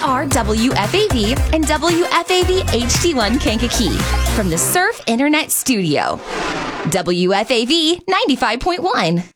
are WFAV and WFAV HD1 Kankakee from the Surf Internet Studio. WFAV 95.1.